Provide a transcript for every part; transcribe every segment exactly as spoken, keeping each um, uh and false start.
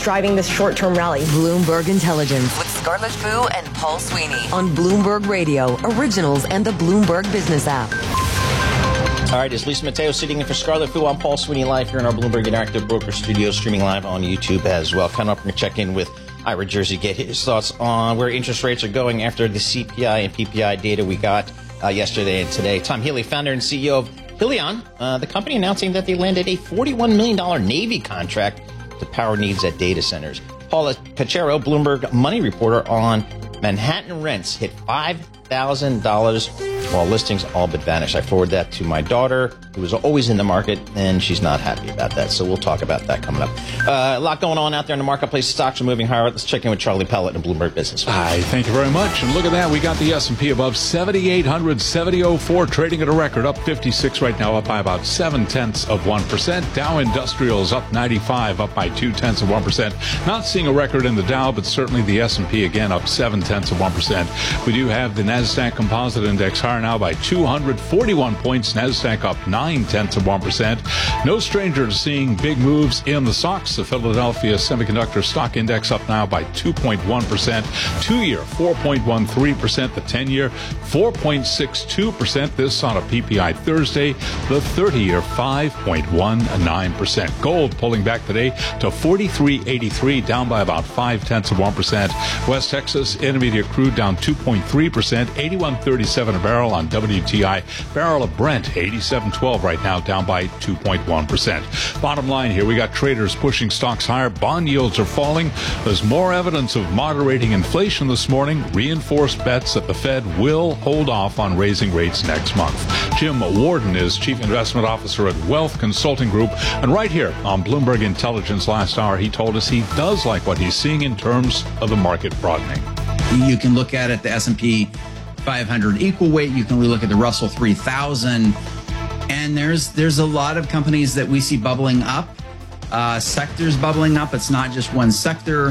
driving this short-term rally. Bloomberg Intelligence with Scarlett Fu and Paul Sweeney on Bloomberg Radio, Originals, and the Bloomberg Business app. All right, it's Lisa Mateo sitting in for Scarlett Fu. I'm Paul Sweeney live here in our Bloomberg Interactive Broker Studio, streaming live on YouTube as well. Coming up, we're going to check in with Ira Jersey, get his thoughts on where interest rates are going after the C P I and P P I data we got uh, yesterday and today. Tom Healy, founder and C E O of Hyliion, uh, the company announcing that they landed a forty-one million dollars Navy contract to power needs at data centers. Paula Cachero, Bloomberg Money reporter, on Manhattan rents hit five thousand dollars while listings all but vanished. I forward that to my daughter, who is always in the market, and she's not happy about that. So we'll talk about that coming up. Uh, a lot going on out there in the marketplace. Stocks are moving higher. Let's check in with Charlie Pellet in Bloomberg Business. Hi, thank you very much. And look at that. We got the S and P above seventy-eight hundred, seventy oh four, trading at a record, up fifty-six right now, up by about seven tenths of one percent. Dow Industrials up ninety-five, up by two tenths of one percent. Not seeing a record in the Dow, but certainly the S and P again up seven tenths of one percent. We do have the NASDAQ Composite Index higher now by two hundred forty-one points. NASDAQ up nine tenths of one percent. No stranger to seeing big moves in the stocks. The Philadelphia Semiconductor Stock Index up now by two point one percent. Two-year, four point one three percent. The ten-year, four point six two percent. This on a P P I Thursday. The thirty-year, five point one nine percent. Gold pulling back today to forty-three eighty-three, down by about five tenths of one percent. West Texas Intermediate crude down two point three percent. eighty-one thirty-seven a barrel on W T I. Barrel of Brent, eighty-seven twelve right now, down by two point one percent. Bottom line here, we got traders pushing stocks higher. Bond yields are falling. There's more evidence of moderating inflation this morning. Reinforced bets that the Fed will hold off on raising rates next month. Jim Warden is Chief Investment Officer at Wealth Consulting Group. And right here on Bloomberg Intelligence last hour, he told us he does like what he's seeing in terms of the market broadening. You can look at it, the S and P five hundred equal weight. You can look at the Russell three thousand. And there's there's a lot of companies that we see bubbling up, uh, sectors bubbling up. It's not just one sector.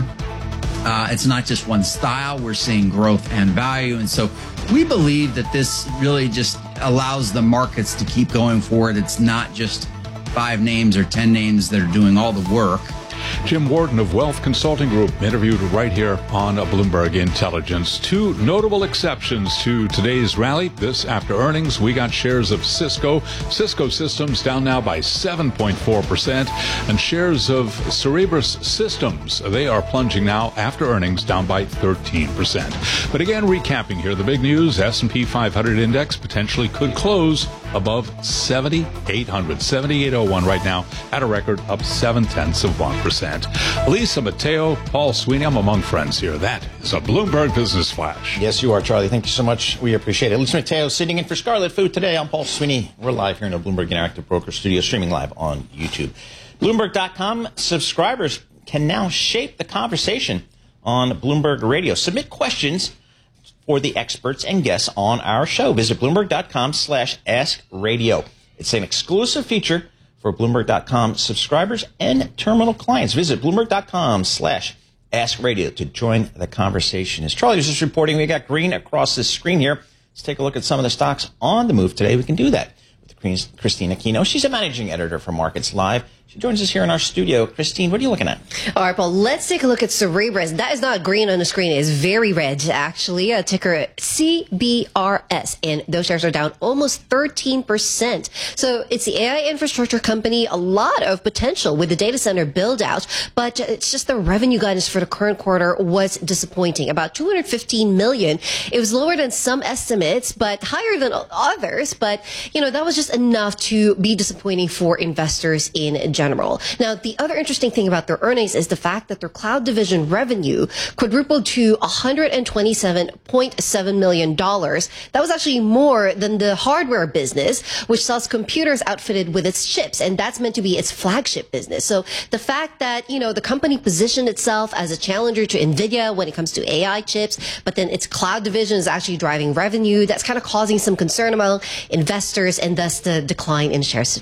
Uh, it's not just one style. We're seeing growth and value. And so we believe that this really just allows the markets to keep going forward. It's not just five names or ten names that are doing all the work. Jim Warden of Wealth Consulting Group, interviewed right here on Bloomberg Intelligence. Two notable exceptions to today's rally. This after earnings, we got shares of Cisco. Cisco Systems down now by seven point four percent. And shares of Cerebras Systems, they are plunging now after earnings, down by thirteen percent. But again, recapping here, the big news, S and P five hundred index potentially could close above seventy-eight hundred. seventy-eight oh one right now, at a record up seven tenths of one percent. Lisa Mateo, Paul Sweeney, I'm among friends here. That is a Bloomberg Business Flash. Yes, you are, Charlie. Thank you so much. We appreciate it. Lisa Mateo sitting in for Scarlett Fu today. I'm Paul Sweeney. We're live here in the Bloomberg Interactive Broker Studio, streaming live on YouTube. Bloomberg dot com subscribers can now shape the conversation on Bloomberg Radio. Submit questions for the experts and guests on our show. Visit Bloomberg dot com slash ask radio. It's an exclusive feature for Bloomberg dot com subscribers and terminal clients. Visit Bloomberg dot com slash ask radio to join the conversation. As Charlie was just reporting, we got green across the screen here. Let's take a look at some of the stocks on the move today. We can do that with Christine Aquino. She's a managing editor for Markets Live. She joins us here in our studio. Christine, what are you looking at? All right, Paul, let's take a look at Cerebras. That is not green on the screen. It's very red, actually. A ticker C B R S. And those shares are down almost thirteen percent. So it's the A I infrastructure company. A lot of potential with the data center build out. But it's just the revenue guidance for the current quarter was disappointing. About two hundred fifteen million dollars. It was lower than some estimates, but higher than others. But, you know, that was just enough to be disappointing for investors in general. Now, the other interesting thing about their earnings is the fact that their cloud division revenue quadrupled to one hundred twenty-seven point seven million dollars. That was actually more than the hardware business, which sells computers outfitted with its chips, and that's meant to be its flagship business. So the fact that, you know, the company positioned itself as a challenger to NVIDIA when it comes to A I chips, but then its cloud division is actually driving revenue, that's kind of causing some concern among investors and thus the decline in shares today.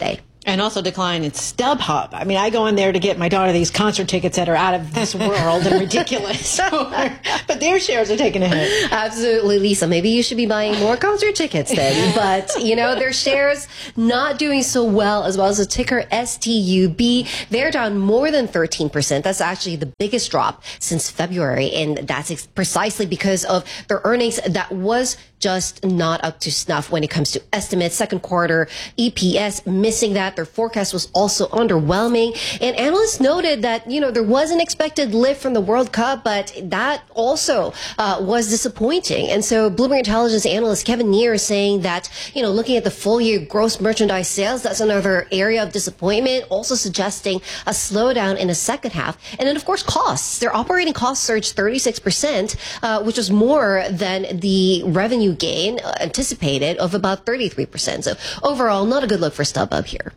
And also decline in StubHub. I mean, I go in there to get my daughter these concert tickets that are out of this world and ridiculous. So, but their shares are taking a hit. Absolutely, Lisa. Maybe you should be buying more concert tickets then. But, you know, their shares not doing so well, as well as the ticker S T U B. They're down more than thirteen percent. That's actually the biggest drop since February. And that's ex- precisely because of their earnings that was just not up to snuff when it comes to estimates. Second quarter E P S missing that. Their forecast was also underwhelming. And analysts noted that, you know, there was an expected lift from the World Cup, but that also uh, was disappointing. And so Bloomberg Intelligence analyst Kevin Neer is saying that, you know, looking at the full year gross merchandise sales, that's another area of disappointment, also suggesting a slowdown in the second half. And then, of course, costs. Their operating costs surged thirty-six percent, uh, which was more than the revenue gain anticipated of about thirty-three percent. So overall, not a good look for StubHub here.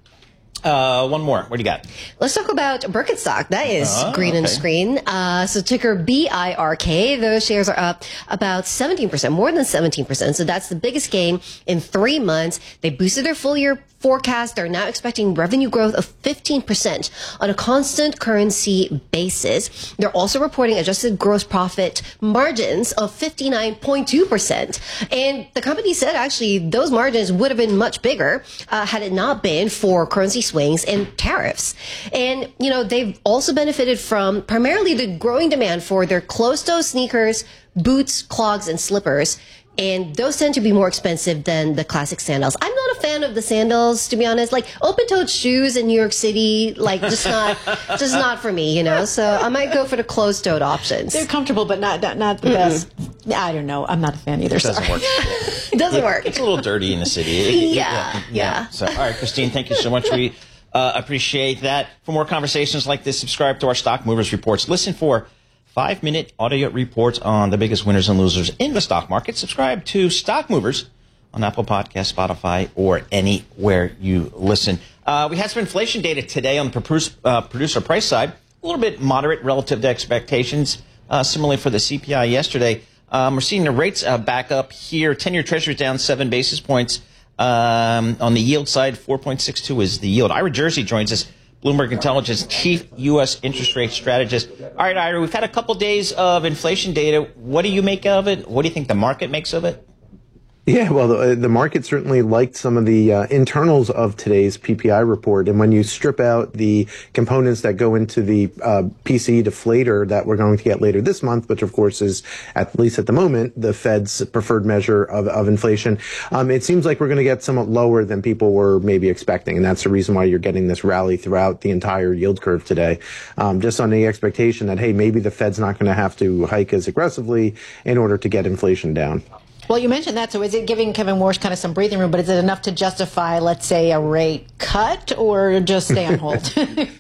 Uh, one more. What do you got? Let's talk about Birkenstock. That is oh, green on the okay. screen. Uh, so ticker B I R K. Those shares are up about seventeen percent, more than seventeen percent. So that's the biggest gain in three months. They boosted their full year forecast. They're now expecting revenue growth of fifteen percent on a constant currency basis. They're also reporting adjusted gross profit margins of fifty-nine point two percent. And the company said actually those margins would have been much bigger uh, had it not been for currency swings and tariffs. And, you know, they've also benefited from primarily the growing demand for their closed-toe sneakers, boots, clogs, and slippers. And those tend to be more expensive than the classic sandals. I'm not a fan of the sandals, to be honest. Like open-toed shoes in New York City, like just not, just not for me, you know. So I might go for the closed-toed options. They're comfortable, but not not, not the best. I don't know. I'm not a fan either. It doesn't sorry. work. It doesn't work. It's a little dirty in the city. It- it- Yeah, yeah. So, all right, Christine, thank you so much. We uh, appreciate that. For more conversations like this, subscribe to our Stock Movers Reports. Listen for five-minute audio reports on the biggest winners and losers in the stock market. Subscribe to Stock Movers on Apple Podcasts, Spotify, or anywhere you listen. Uh, we had some inflation data today on the produce, uh, producer price side. A little bit moderate relative to expectations. Uh, similarly for the C P I yesterday. Um, we're seeing the rates uh, back up here. ten-year Treasury down seven basis points. Um, on the yield side, four point six two is the yield. Ira Jersey joins us, Bloomberg Intelligence chief U S interest rate strategist. All right, Ira, we've had a couple days of inflation data. What do you make of it? What do you think the market makes of it? Yeah, well, the, the market certainly liked some of the uh, internals of today's P P I report. And when you strip out the components that go into the uh, P C E deflator that we're going to get later this month, which of course is, at least at the moment, the Fed's preferred measure of, of inflation, um, it seems like we're going to get somewhat lower than people were maybe expecting. And that's the reason why you're getting this rally throughout the entire yield curve today. Um, just on the expectation that, hey, maybe the Fed's not going to have to hike as aggressively in order to get inflation down. Well, you mentioned that, so is it giving Kevin Warsh kind of some breathing room, but is it enough to justify, let's say, a rate cut or just stay on hold?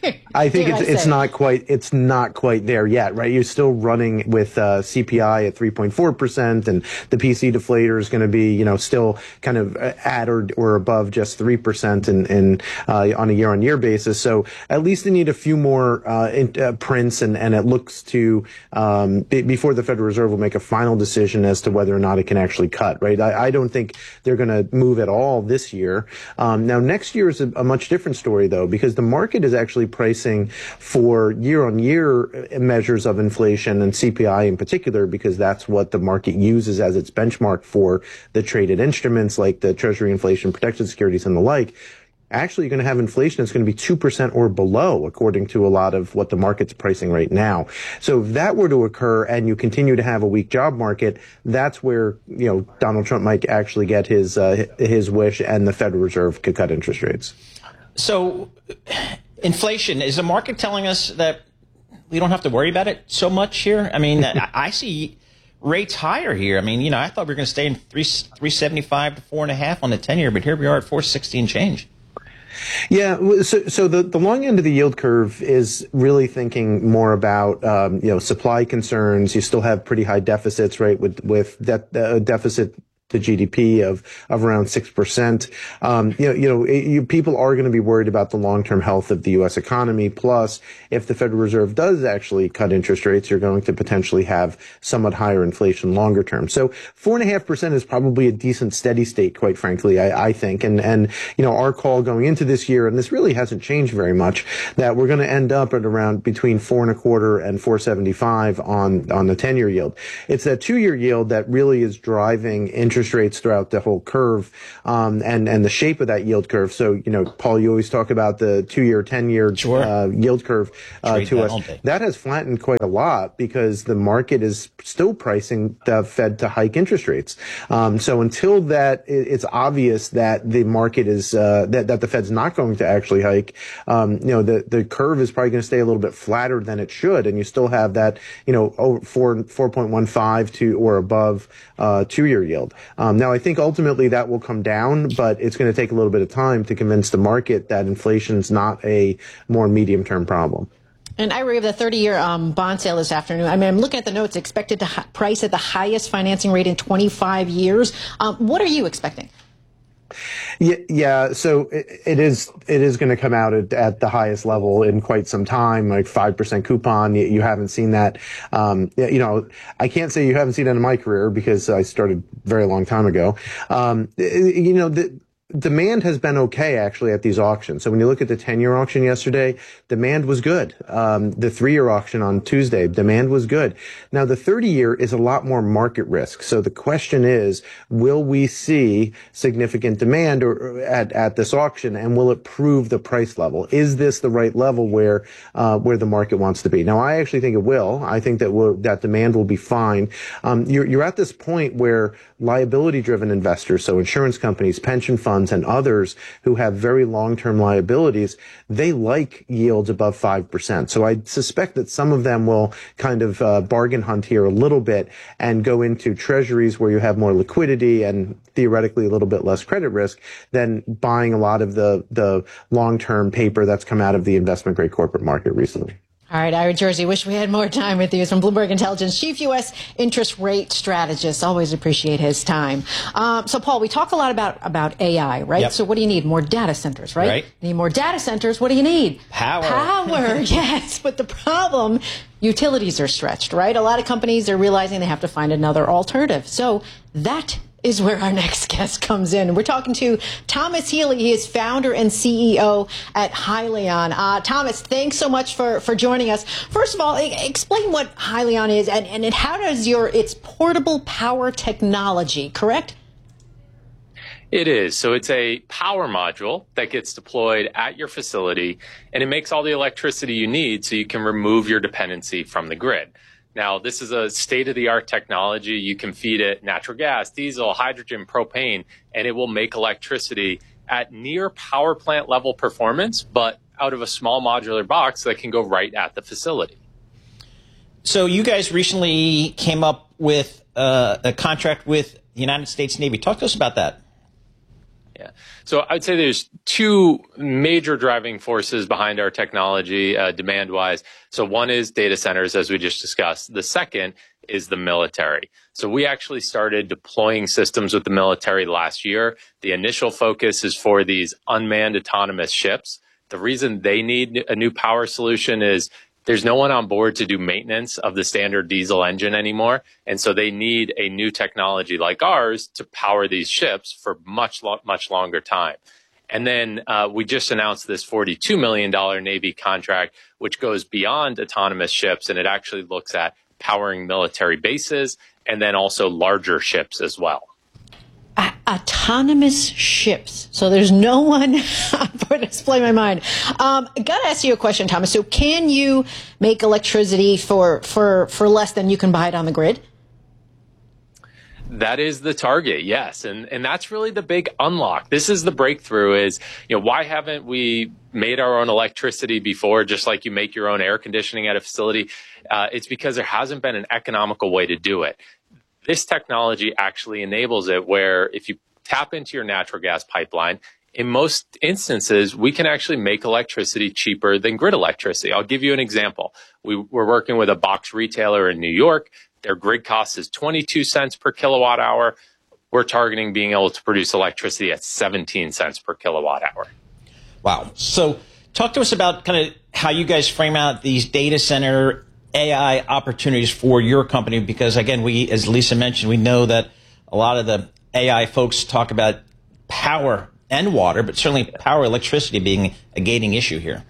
I think it's, I it's not quite it's not quite there yet, right? You're still running with uh, C P I at three point four percent, and the P C deflator is going to be, you know, still kind of at or, or above just three percent in, in uh, on a year-on-year basis. So at least they need a few more uh, in, uh, prints, and, and it looks to um, b- before the Federal Reserve will make a final decision as to whether or not it can actually cut, right? I, I don't think they're going to move at all this year. Um, now, next year is a, a much different story, though, because the market is actually pricing for year-on-year measures of inflation and C P I in particular, because that's what the market uses as its benchmark for the traded instruments like the Treasury inflation protected securities and the like. Actually, you're going to have inflation that's going to be two percent or below, according to a lot of what the market's pricing right now. So if that were to occur and you continue to have a weak job market, that's where, you know, Donald Trump might actually get his uh, his wish, and the Federal Reserve could cut interest rates. So inflation, is the market telling us that we don't have to worry about it so much here? I mean, I, I see rates higher here. I mean, you know, I thought we were going to stay in three, three seventy-five to four and a half on the ten year, but here we are at four sixty and change. Yeah, so, so the, the long end of the yield curve is really thinking more about, um, you know, supply concerns. You still have pretty high deficits, right, with, with de- uh, deficit to G D P of, of around six percent. Um, you know, you know, it, you, people are going to be worried about the long-term health of the U S economy. Plus, if the Federal Reserve does actually cut interest rates, you're going to potentially have somewhat higher inflation longer term. So four and a half percent is probably a decent steady state, quite frankly, I, I think. And, and, you know, our call going into this year, and this really hasn't changed very much, that we're going to end up at around between four and a quarter and four seventy-five on, on the ten-year yield. It's that two-year yield that really is driving interest interest rates throughout the whole curve, um, and, and the shape of that yield curve. So, you know, Paul, you always talk about the two-year, ten-year sure. uh, yield curve uh, to that us. That has flattened quite a lot because the market is still pricing the Fed to hike interest rates. Um, so until that, it, it's obvious that the market is, uh, that, that the Fed's not going to actually hike, um, you know, the, the curve is probably going to stay a little bit flatter than it should. And you still have that, you know, over four, four point one five to or above, uh, two-year yield. Um, now, I think ultimately that will come down, but it's going to take a little bit of time to convince the market that inflation is not a more medium-term problem. And I read the thirty-year um, bond sale this afternoon. I mean, I'm looking at the notes, expected to hi- price at the highest financing rate in twenty-five years. Um, what are you expecting? Yeah, yeah. So it, it is it is going to come out at, at the highest level in quite some time, like five percent coupon. You, you haven't seen that. Um, you know, I can't say you haven't seen it in my career because I started a very long time ago. Um, you know, the, demand has been okay, actually, at these auctions. So when you look at the ten-year auction yesterday, demand was good. Um, the three-year auction on Tuesday, demand was good. Now, the thirty-year is a lot more market risk. So the question is, will we see significant demand or, at, at this auction, and will it prove the price level? Is this the right level where uh, where the market wants to be? Now, I actually think it will. I think that we'll, that demand will be fine. Um, you're, you're at this point where liability-driven investors, so insurance companies, pension funds, and others who have very long-term liabilities, they like yields above five percent. So I suspect that some of them will kind of uh, bargain hunt here a little bit and go into treasuries where you have more liquidity and theoretically a little bit less credit risk than buying a lot of the, the long-term paper that's come out of the investment-grade corporate market recently. All right, Ira Jersey, wish we had more time with you. He's from Bloomberg Intelligence, Chief U S Interest Rate Strategist. Always appreciate his time. Um, so, Paul, we talk a lot about, about A I, right? Yep. So what do you need? More data centers, right? Right. You need more data centers. What do you need? Power. Power, yes. But the problem, utilities are stretched, right? A lot of companies are realizing they have to find another alternative. So that is where our next guest comes in. We're talking to Thomas Healy. He is founder and C E O at Hyliion. Uh, Thomas, thanks so much for, for joining us. First of all, explain what Hyliion is and, and how does your, it's portable power technology, correct? It is. So it's a power module that gets deployed at your facility, and it makes all the electricity you need so you can remove your dependency from the grid. Now, this is a state-of-the-art technology. You can feed it natural gas, diesel, hydrogen, propane, and it will make electricity at near power plant level performance, but out of a small modular box that can go right at the facility. So you guys recently came up with uh, a contract with the United States Navy. Talk to us about that. Yeah. So I'd say there's two major driving forces behind our technology, uh, demand-wise. So one is data centers, as we just discussed. The second is the military. So we actually started deploying systems with the military last year. The initial focus is for these unmanned autonomous ships. The reason they need a new power solution is there's no one on board to do maintenance of the standard diesel engine anymore. And so they need a new technology like ours to power these ships for much, lo- much longer time. And then uh, we just announced this forty-two million dollars Navy contract, which goes beyond autonomous ships, and it actually looks at powering military bases and then also larger ships as well. Uh, autonomous ships. So there's no one, to explain my mind. Um, got to ask you a question, Thomas. So can you make electricity for, for, for less than you can buy it on the grid? That is the target, yes. And and that's really the big unlock. This is the breakthrough is, you know, why haven't we made our own electricity before, just like you make your own air conditioning at a facility? Uh, it's because there hasn't been an economical way to do it. This technology actually enables it where if you tap into your natural gas pipeline, in most instances, we can actually make electricity cheaper than grid electricity. I'll give you an example. We, we're working with a box retailer in New York. Their grid cost is twenty-two cents per kilowatt hour. we're targeting being able to produce electricity at seventeen cents per kilowatt hour. Wow. So talk to us about kind of how you guys frame out these data center A I opportunities for your company, because again, we, as Lisa mentioned, we know that a lot of the A I folks talk about power and water, but certainly power, electricity being a gating issue here.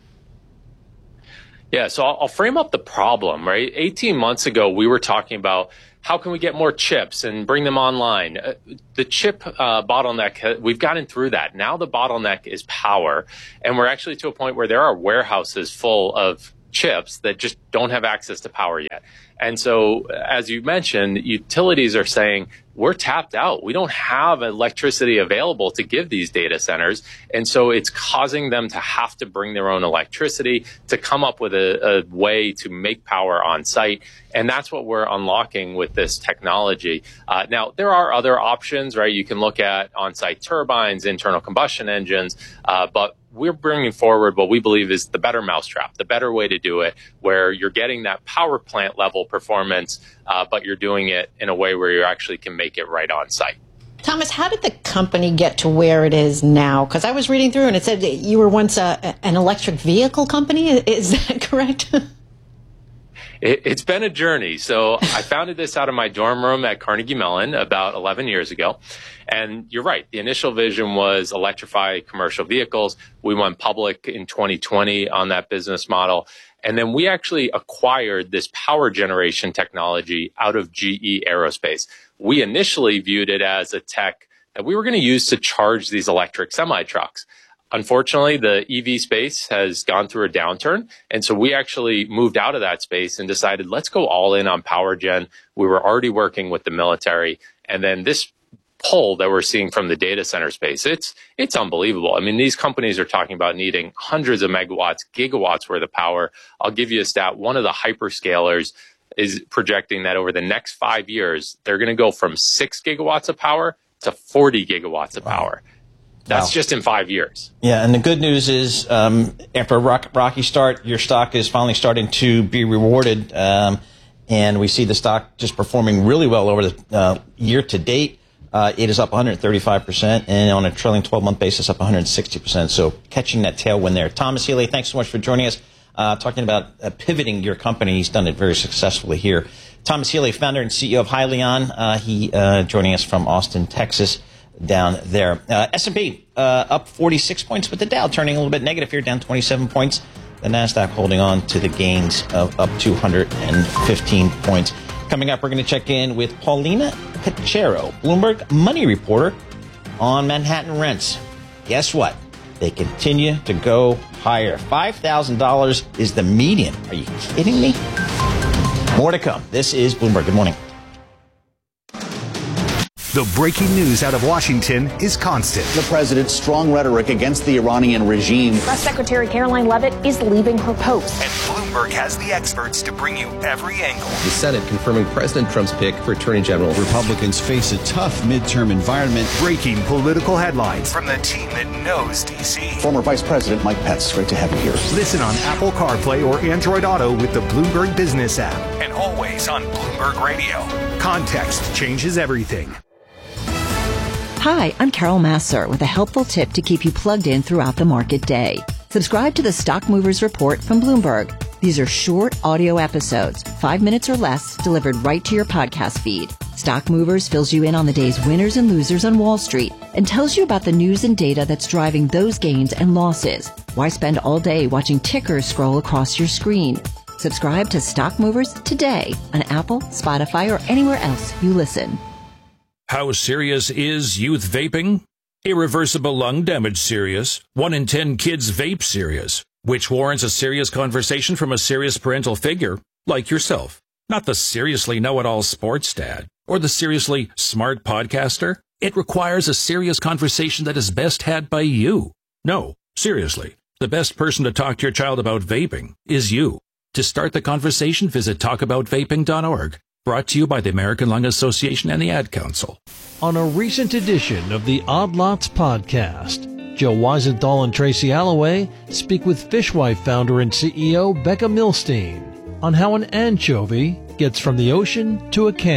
Yeah, so I'll, I'll frame up the problem, right? eighteen months ago, we were talking about how can we get more chips and bring them online? Uh, the chip uh, bottleneck, we've gotten through that. Now the bottleneck is power, and we're actually to a point where there are warehouses full of chips that just don't have access to power yet. And so, as you mentioned, utilities are saying, we're tapped out. We don't have electricity available to give these data centers. And so it's causing them to have to bring their own electricity to come up with a, a way to make power on site. And that's what we're unlocking with this technology. Uh, now, there are other options, right? You can look at on-site turbines, internal combustion engines, uh, but we're bringing forward what we believe is the better mousetrap, the better way to do it, where you're getting that power plant level performance, uh, but you're doing it in a way where you actually can make it right on site. Thomas, how did the company get to where it is now? Because I was reading through and it said that you were once a, an electric vehicle company. Is that correct? It, it's been a journey. So I founded this out of my dorm room at Carnegie Mellon about eleven years ago. And you're right. The initial vision was electrify commercial vehicles. We went public in twenty twenty on that business model. And then we actually acquired this power generation technology out of G E Aerospace. We initially viewed it as a tech that we were going to use to charge these electric semi-trucks. Unfortunately, the E V space has gone through a downturn. And so we actually moved out of that space and decided, let's go all in on power gen. We were already working with the military. And then this pull that we're seeing from the data center space, it's it's unbelievable. I mean, these companies are talking about needing hundreds of megawatts, gigawatts worth of power. I'll give you a stat. One of the hyperscalers is projecting that over the next five years, they're going to go from six gigawatts of power to forty gigawatts of power. That's wow. Just in five years. Yeah, and the good news is um, after a rock, rocky start, your stock is finally starting to be rewarded. Um, and we see the stock just performing really well over the uh, year to date. Uh, it is up one hundred thirty-five percent, and on a trailing twelve-month basis, up one hundred sixty percent. So catching that tailwind there. Thomas Healy, thanks so much for joining us, uh, talking about uh, pivoting your company. He's done it very successfully here. Thomas Healy, founder and C E O of Hyliion. Uh, he uh, joining us from Austin, Texas, down there. Uh, S and P uh, up forty-six points, but the Dow turning a little bit negative here, down twenty-seven points. The NASDAQ holding on to the gains of up two hundred fifteen points. Coming up, we're going to check in with Paulina Cachero, Bloomberg Money Reporter, on Manhattan rents. Guess what? They continue to go higher. five thousand dollars is the median. Are you kidding me? More to come. This is Bloomberg. Good morning. The breaking news out of Washington is constant. The president's strong rhetoric against the Iranian regime. Press Secretary Caroline Leavitt is leaving her post. And Bloomberg has the experts to bring you every angle. The Senate confirming President Trump's pick for Attorney General. Republicans face a tough midterm environment. Breaking political headlines from the team that knows D C. Former Vice President Mike Pence, great to have you here. Listen on Apple CarPlay or Android Auto with the Bloomberg Business app. And always on Bloomberg Radio. Context changes everything. Hi, I'm Carol Massar with a helpful tip to keep you plugged in throughout the market day. Subscribe to the Stock Movers Report from Bloomberg. These are short audio episodes, five minutes or less, delivered right to your podcast feed. Stock Movers fills you in on the day's winners and losers on Wall Street and tells you about the news and data that's driving those gains and losses. Why spend all day watching tickers scroll across your screen? Subscribe to Stock Movers today on Apple, Spotify, or anywhere else you listen. How serious is youth vaping? Irreversible lung damage serious. One in ten kids vape serious, which warrants a serious conversation from a serious parental figure like yourself. Not the seriously know-it-all sports dad or the seriously smart podcaster. It requires a serious conversation that is best had by you. No, seriously, the best person to talk to your child about vaping is you. To start the conversation, visit talk about vaping dot org. Brought to you by the American Lung Association and the Ad Council. On a recent edition of the Odd Lots podcast, Joe Weisenthal and Tracy Alloway speak with Fishwife founder and C E O Becca Milstein on how an anchovy gets from the ocean to a can.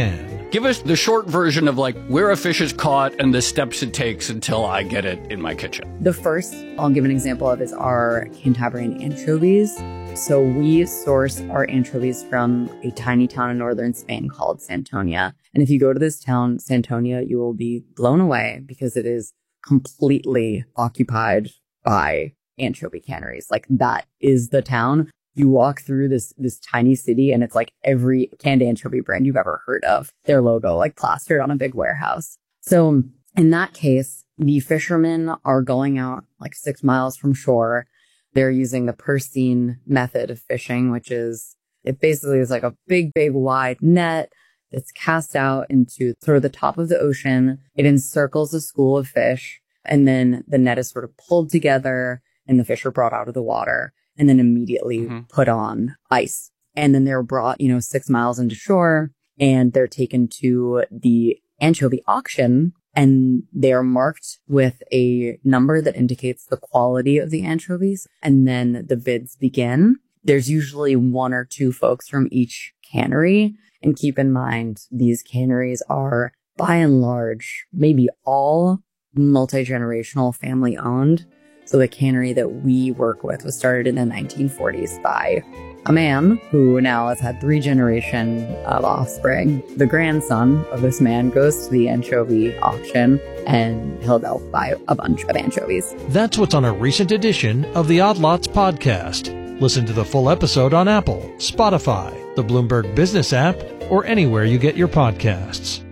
Give us the short version of like where a fish is caught and the steps it takes until I get it in my kitchen. The first I'll give an example of is our Cantabrian anchovies. So we source our anchovies from a tiny town in northern Spain called Santonia. And if you go to this town, Santonia, you will be blown away because it is completely occupied by anchovy canneries. Like that is the town. You walk through this this tiny city and it's like every canned anchovy brand you've ever heard of, their logo like plastered on a big warehouse. So in that case, the fishermen are going out like six miles from shore. They're using the Persine method of fishing, which is, it basically is like a big, big wide net that's cast out into sort of the top of the ocean. It encircles a school of fish, and then the net is sort of pulled together and the fish are brought out of the water and then immediately mm-hmm. put on ice. And then they're brought, you know, six miles into shore and they're taken to the anchovy auction, and they are marked with a number that indicates the quality of the anchovies. And then the bids begin. There's usually one or two folks from each cannery. And keep in mind, these canneries are by and large, maybe all multi-generational family owned. So the cannery that we work with was started in the nineteen forties by a man who now has had three generation of offspring. The grandson of this man goes to the anchovy auction and he'll buy a bunch of anchovies. That's what's on a recent edition of the Odd Lots podcast. Listen to the full episode on Apple, Spotify, the Bloomberg Business app, or anywhere you get your podcasts.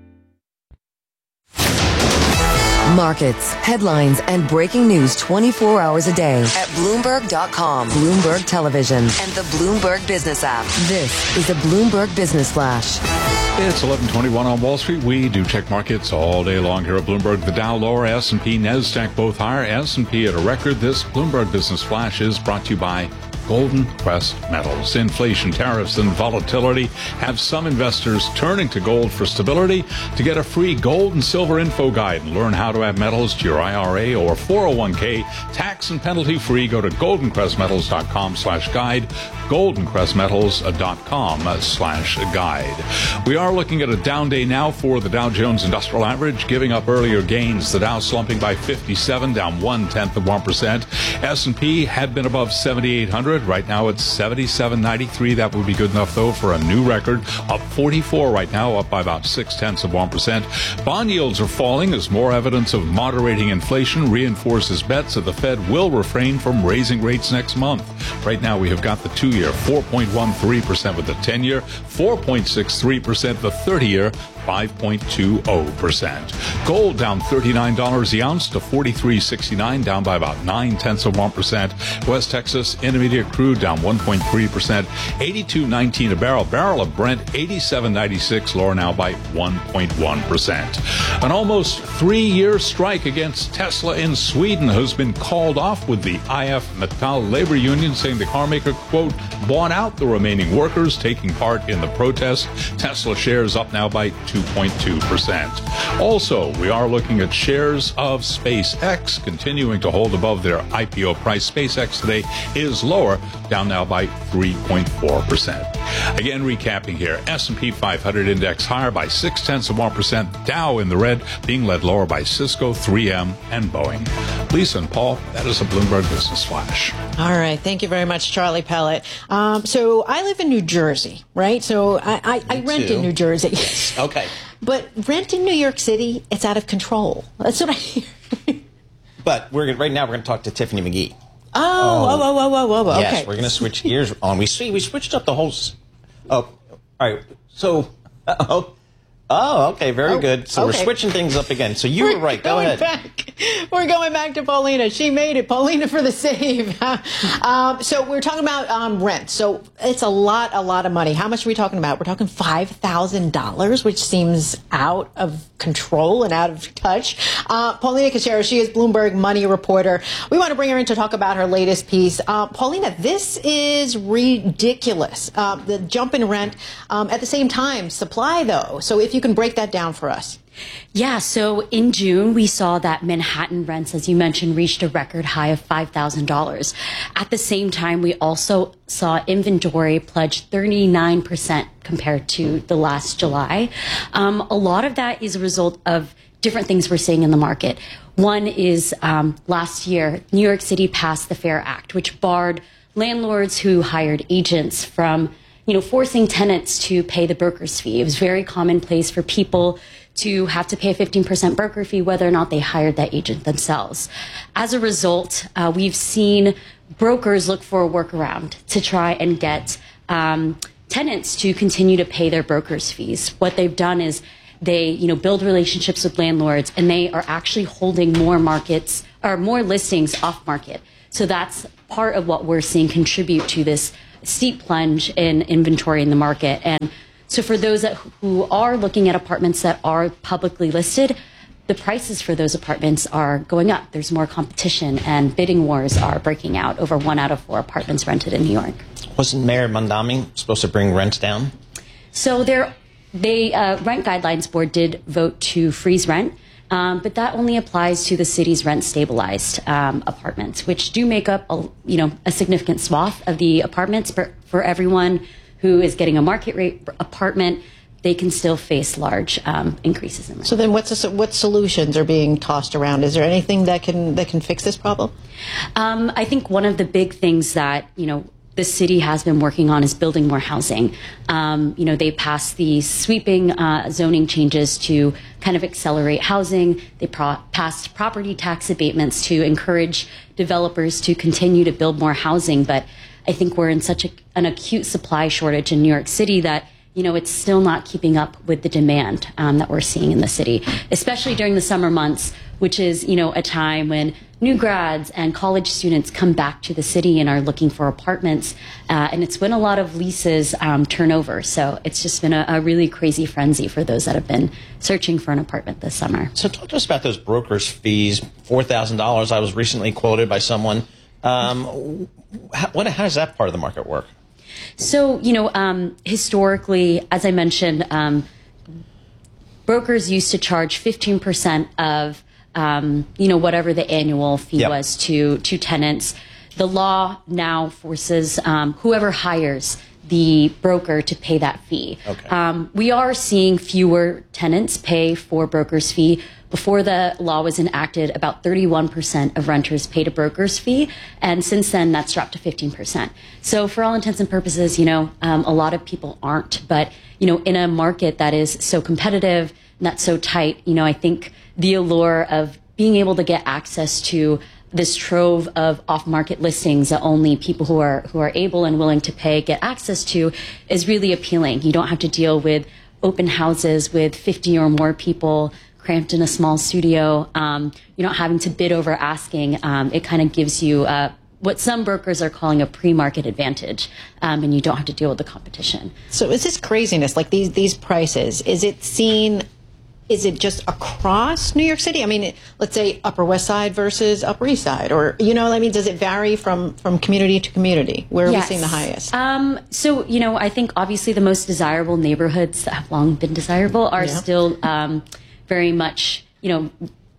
Markets, headlines, and breaking news twenty-four hours a day at Bloomberg dot com, Bloomberg Television, and the Bloomberg Business app. This is a Bloomberg Business Flash. It's eleven twenty-one on Wall Street. We do check markets all day long here at Bloomberg. The Dow lower, S and P, NASDAQ both higher. S and P at a record. This Bloomberg Business Flash is brought to you by Golden Quest Metals. Inflation, tariffs, and volatility have some investors turning to gold for stability. To get a free gold and silver info guide and learn how to add metals to your I R A or four oh one k tax and penalty free, go to golden quest metals dot com slash guide, golden quest metals dot com slash guide. We are looking at a down day now for the Dow Jones Industrial Average, giving up earlier gains. The Dow slumping by fifty-seven, down one-tenth of one percent. S and P had been above seventy-eight hundred. Right now it's seventy-seven ninety-three. That would be good enough, though, for a new record. Up forty-four right now, up by about six-tenths of one percent. Bond yields are falling as more evidence of moderating inflation reinforces bets that the Fed will refrain from raising rates next month. Right now we have got the two-year four point one three percent with the ten-year, four point six three percent the thirty-year, five point two zero percent. Gold down thirty-nine dollars the ounce to forty-three sixty-nine, down by about nine-tenths of one percent. West Texas Intermediate crude down one point three percent, eighty-two nineteen a barrel. Barrel of Brent, eighty-seven ninety-six, lower now by one point one percent. An almost three-year strike against Tesla in Sweden has been called off, with the I F Metall labor union saying the carmaker, quote, bought out the remaining workers taking part in the protest. Tesla shares up now by two point two percent. Also, we are looking at shares of SpaceX continuing to hold above their I P O price. SpaceX today is lower, down now by three point four percent. Again, recapping here, S and P five hundred index higher by six-tenths of one percent. Dow in the red, being led lower by Cisco, three M, and Boeing. Lisa and Paul, that is a Bloomberg Business Flash. All right. Thank you very much, Charlie Pellet. Um, so I live in New Jersey, right? So I, I, I rent too. in New Jersey. Okay. But rent in New York City, it's out of control. That's what I hear. But we're gonna, right now we're going to talk to Tiffany McGee. Oh, oh, oh, oh, oh, oh, oh. Yes, Okay. we're going to switch gears on. We see we switched up the whole. s- Oh, all right. So, oh, oh, okay, very Oh, good. So okay. we're switching things up again. So you were right. Go going ahead. Back. We're going back to Paulina. She made it. Paulina for the save. um, so we're talking about um, rent. So it's a lot, a lot of money. How much are we talking about? We're talking five thousand dollars, which seems out of control and out of touch. Uh, Paulina Cachero, she is Bloomberg Money reporter. We want to bring her in to talk about her latest piece. Uh, Paulina, this is ridiculous. Uh, the jump in rent. Um, at the same time, supply, though. So if you you can break that down for us. Yeah, so in June, we saw that Manhattan rents, as you mentioned, reached a record high of five thousand dollars. At the same time, we also saw inventory plunge thirty-nine percent compared to the last July. Um, a lot of that is a result of different things we're seeing in the market. One is um, last year, New York City passed the FAIR Act, which barred landlords who hired agents from, you know, forcing tenants to pay the broker's fee. It was very commonplace for people to have to pay a fifteen percent broker fee whether or not they hired that agent themselves. As a result, uh, we've seen brokers look for a workaround to try and get um, tenants to continue to pay their broker's fees. What they've done is they, you know, build relationships with landlords, and they are actually holding more markets or more listings off market. So that's part of what we're seeing contribute to this steep plunge in inventory in the market. And so for those that, who are looking at apartments that are publicly listed, the prices for those apartments are going up. There's more competition, and bidding wars are breaking out over one out of four apartments rented in New York. Wasn't Mayor Mondami supposed to bring rents down? So there, they uh, Rent Guidelines Board did vote to freeze rent, um, but that only applies to the city's rent-stabilized um, apartments, which do make up a, you know, a significant swath of the apartments. But for everyone who is getting a market rate apartment, they can still face large um, increases in rent. So then what's the, what solutions are being tossed around? Is there anything that can that can fix this problem? Um, I think one of the big things that, you know, the city has been working on is building more housing. Um, you know, they passed the sweeping uh, zoning changes to kind of accelerate housing. They pro- passed property tax abatements to encourage developers to continue to build more housing. But I think we're in such a, an acute supply shortage in New York City that, you know, it's still not keeping up with the demand um, that we're seeing in the city, especially during the summer months, which is, you know, a time when new grads and college students come back to the city and are looking for apartments. Uh, and it's when a lot of leases um, turn over. So it's just been a, a really crazy frenzy for those that have been searching for an apartment this summer. So talk to us about those broker's fees, four thousand dollars. I was recently quoted by someone. Um, how, what, how does that part of the market work? So, you know, um, historically, as I mentioned, um, brokers used to charge fifteen percent of Um, you know, whatever the annual fee yep. was to to tenants. The law now forces um, whoever hires the broker to pay that fee. Okay. Um, we are seeing fewer tenants pay for broker's fee. Before the law was enacted, about thirty-one percent of renters paid a broker's fee, and since then that's dropped to fifteen percent. So for all intents and purposes, you know, um, a lot of people aren't. But, you know, in a market that is so competitive, not so tight, you know, I think the allure of being able to get access to this trove of off-market listings that only people who are who are able and willing to pay get access to is really appealing. You don't have to deal with open houses with fifty or more people cramped in a small studio. Um, you're not having to bid over asking. Um, it kind of gives you uh, what some brokers are calling a pre-market advantage, um, and you don't have to deal with the competition. So is this craziness, like these these prices, is it seen... Is it just across New York City? I mean, let's say Upper West Side versus Upper East Side, or, you know, I mean, does it vary from, from community to community? Where are yes. we seeing the highest? Um, so, you know, I think obviously the most desirable neighborhoods that have long been desirable are yeah. still um, very much, you know,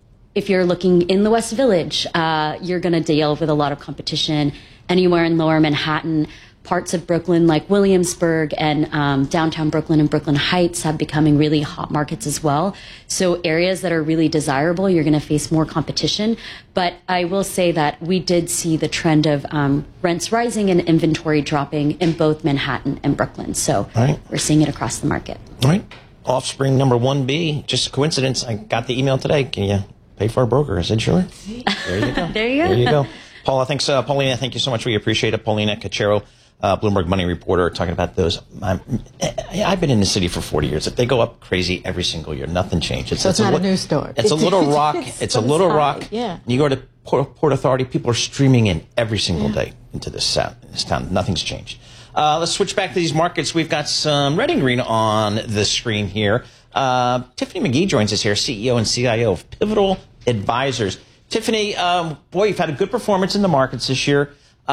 if you're looking in the West Village, uh, you're going to deal with a lot of competition. Anywhere in Lower Manhattan, parts of Brooklyn like Williamsburg and um, downtown Brooklyn and Brooklyn Heights have becoming really hot markets as well. So areas that are really desirable, you're going to face more competition. But I will say that we did see the trend of um, rents rising and inventory dropping in both Manhattan and Brooklyn. So right. we're seeing it across the market. All right. Offspring number one B, just a coincidence. I got the email today. Can you pay for a broker? I said, sure. There you go. there you go. There you go. Paula, thanks. Uh, Paulina, thank you so much. We appreciate it. Paulina Cachero, Uh, Bloomberg Money Reporter, talking about those. Um, I've been in the city for forty years. If they go up crazy every single year, nothing changes. So it's, it's not a, a news story. It's a little rock. it's it's a little rock. Yeah. You go to Port, Port Authority, people are streaming in every single yeah. day into this, uh, this town. Nothing's changed. Uh, let's switch back to these markets. We've got some red and green on the screen here. Uh, Tiffany McGee joins us here, C E O and C I O of Pivotal Advisors. Tiffany, um, boy, you've had a good performance in the markets this year.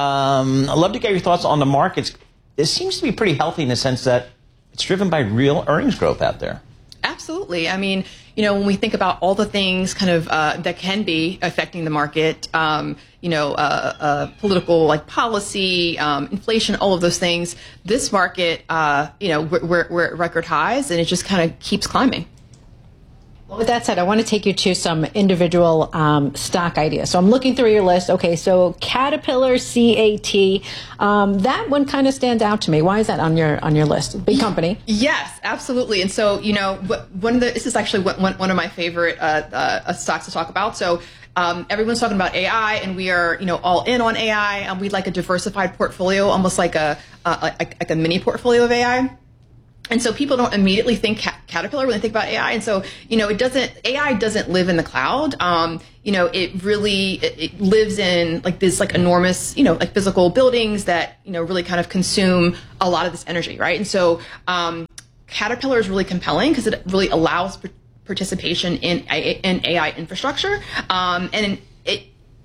Um, I'd love to get your thoughts on the markets. It seems to be pretty healthy in the sense that it's driven by real earnings growth out there. Absolutely. I mean, you know, when we think about all the things kind of uh, that can be affecting the market, um, you know, uh, uh, political like policy, um, inflation, all of those things, this market, uh, you know, we're, we're, we're at record highs and it just kind of keeps climbing. Well, with that said, I want to take you to some individual um, stock ideas. So I'm looking through your list. Okay, so Caterpillar, C A T, um, that one kind of stands out to me. Why is that on your on your list? Big company. Yes, absolutely. And so, you know, one of the this is actually one one of my favorite uh, uh, stocks to talk about. So. Um, everyone's talking about A I, and we are, you know, all in on A I. And we'd like a diversified portfolio, almost like a uh, like, like a mini portfolio of A I. And so people don't immediately think ca- Caterpillar when they think about A I. And so, you know, it doesn't, A I doesn't live in the cloud. Um, you know, it really, it, it lives in like this like enormous, you know, like physical buildings that, you know, really kind of consume a lot of this energy, right? And so um, Caterpillar is really compelling because it really allows p- participation in, in A I infrastructure. Um, and it,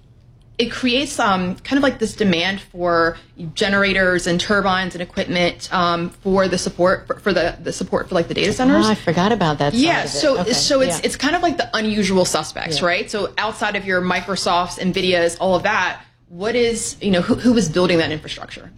It creates um, kind of like this demand for generators and turbines and equipment um, for the support for, for the, the support for like the data centers. Oh, I forgot about that. Side Yeah, of it. so Okay. so it's Yeah. it's kind of like the unusual suspects, Yeah. right? So outside of your Microsofts, Nvidias, all of that, what is you know who who is building that infrastructure?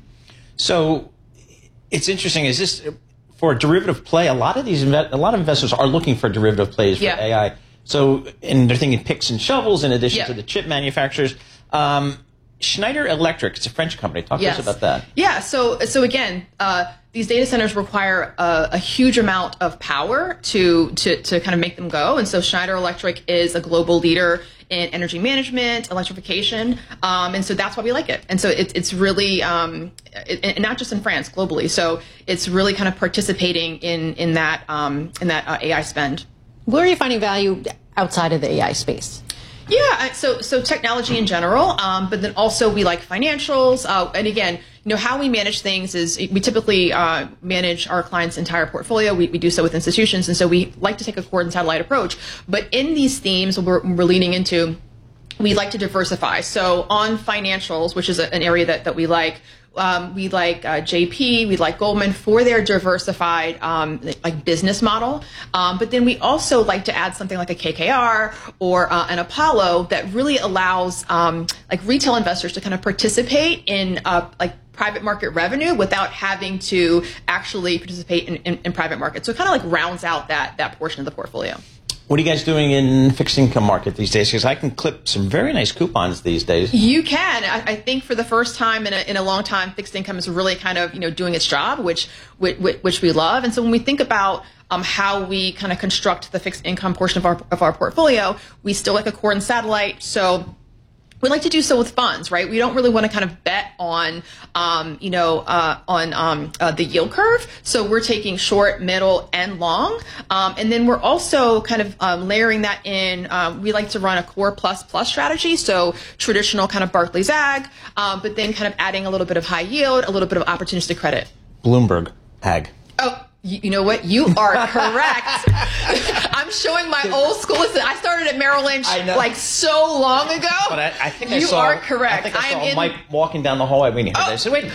So it's interesting. Is this for a derivative play? A lot of these inve- a lot of investors are looking for derivative plays for Yeah. A I. So and they're thinking picks and shovels in addition Yeah. to the chip manufacturers. Um, Schneider Electric, it's a French company. Talk Yes. to us about that. Yeah. So so again, uh, these data centers require a, a huge amount of power to, to to kind of make them go. And so Schneider Electric is a global leader in energy management, electrification, um, and so that's why we like it. And so it, it's really, um, it, and not just in France, globally. So it's really kind of participating in in that um, in that uh, A I spend. Where are you finding value outside of the A I space? Yeah, so so technology in general, um, but then also we like financials. Uh, and again, you know, how we manage things is we typically uh, manage our clients' entire portfolio. We, we do so with institutions, and so we like to take a cord and satellite approach. But in these themes we're, we're leaning into, we like to diversify. So on financials, which is a, an area that, that we like, Um, we like uh, J P, we like Goldman for their diversified um, like business model. Um, but then we also like to add something like a K K R or uh, an Apollo that really allows um, like retail investors to kind of participate in uh, like private market revenue without having to actually participate in, in, in private markets. So it kind of like rounds out that that portion of the portfolio. What are you guys doing in fixed income market these days? Because I can clip some very nice coupons these days. You can. I, I think for the first time in a, in a long time, fixed income is really kind of, you know, doing its job, which which, which we love. And so when we think about um, how we kind of construct the fixed income portion of our of our portfolio, we still like a core and satellite. So we like to do so with funds, right? We don't really want to kind of bet on, um, you know, uh, on um, uh, the yield curve. So we're taking short, middle, and long. Um, and then we're also kind of um, layering that in. Um, we like to run a core plus plus strategy. So traditional kind of Barclays Ag, um, but then kind of adding a little bit of high yield, a little bit of opportunistic credit. Bloomberg Ag. Oh, you, you know what? You are correct. I'm showing my old school. Listen, I started at Merrill Lynch like so long ago. But I, I think I you saw, are correct. I think I I saw am in, Mike walking down the hallway. We need oh. I said, wait.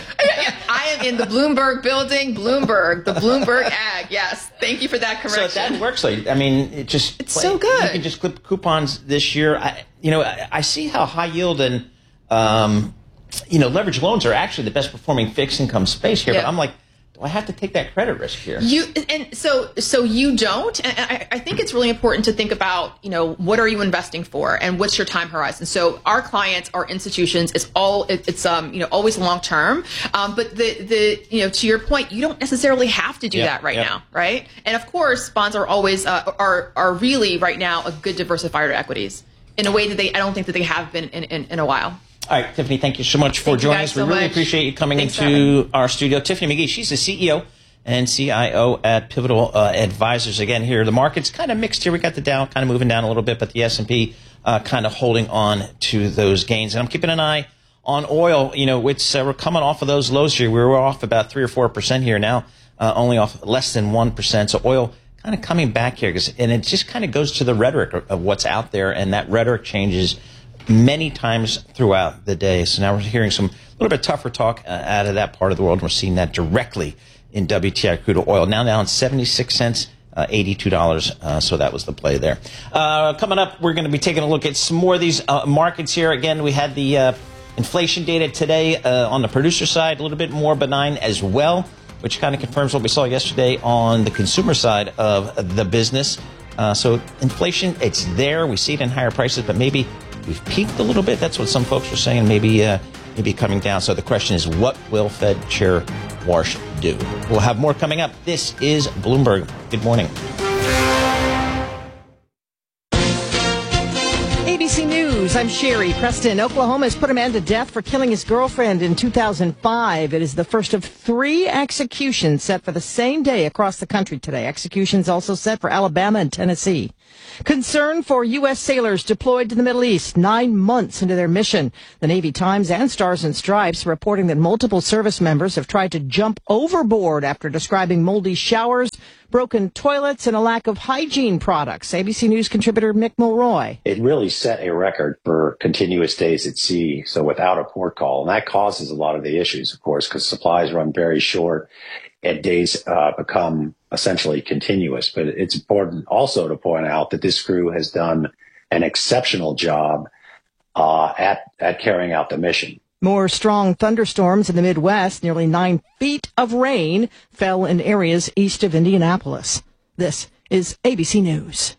I am in the Bloomberg building. Bloomberg, the Bloomberg Ag. Yes, thank you for that correction. So that works. Like, I mean, it just it's so good. You can just clip coupons this year. I, you know, I, I see how high yield and um, you know leverage loans are actually the best performing fixed income space here. Yeah. But I'm like, I have to take that credit risk here. You and so so you don't. And I, I think it's really important to think about, you know, what are you investing for and what's your time horizon. So our clients, our institutions, it's all it, it's um you know always long term. Um, but the the you know to your point, you don't necessarily have to do Yep, that right yep. now, right? And of course, bonds are always uh, are are really right now a good diversifier to equities in a way that they I don't think that they have been in in, in a while. All right, Tiffany, thank you so much for Thank you joining guys us. We so really much. appreciate you coming Thanks for into our studio. Tiffany McGee, she's the C E O and C I O at Pivotal uh, Advisors. Again, here, the market's kind of mixed here. We got the Dow kind of moving down a little bit, but the S and P uh, kind of holding on to those gains. And I'm keeping an eye on oil. You know, it's, uh, we're coming off of those lows here. We were off about three or four percent here now, uh, only off less than one percent. So oil kind of coming back here. And it just kind of goes to the rhetoric of, of what's out there, and that rhetoric changes many times throughout the day. So now we're hearing some a little bit tougher talk uh, out of that part of the world. And we're seeing that directly in W T I crude oil. Now down seventy-six cents, uh, eighty-two dollars. Uh, so that was the play there. Uh, coming up, we're going to be taking a look at some more of these uh, markets here. Again, we had the uh, inflation data today uh, on the producer side, a little bit more benign as well, which kind of confirms what we saw yesterday on the consumer side of the business. Uh, so inflation, it's there. We see it in higher prices, but maybe we've peaked a little bit. That's what some folks are saying. Maybe uh, maybe coming down. So the question is, what will Fed Chair Warsh do? We'll have more coming up. This is Bloomberg. Good morning. A B C News, I'm Sherry Preston. Oklahoma has put a man to death for killing his girlfriend in two thousand five. It is the first of three executions set for the same day across the country today. Executions also set for Alabama and Tennessee. Concern for U S sailors deployed to the Middle East nine months into their mission. The Navy Times and Stars and Stripes reporting that multiple service members have tried to jump overboard after describing moldy showers, broken toilets, and a lack of hygiene products. A B C News contributor Mick Mulroy. It really set a record for continuous days at sea, so without a port call. And that causes a lot of the issues, of course, because supplies run very short and days uh, become essentially continuous. But it's important also to point out that this crew has done an exceptional job uh, at, at carrying out the mission. More strong thunderstorms in the Midwest. Nearly nine feet of rain fell in areas east of Indianapolis. This is A B C News.